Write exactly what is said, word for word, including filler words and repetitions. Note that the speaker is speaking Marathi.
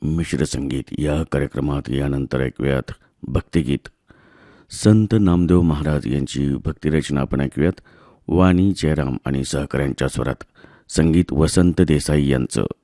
मिश्र संगीत या कार्यक्रमात यानंतर ऐकूयात भक्तिगीत. संत नामदेव महाराज यांची भक्तिरचना आपण ऐकूयात. वाणी जयराम आणि सहकाऱ्यांच्या स्वरात. संगीत वसंत देसाई यांचं.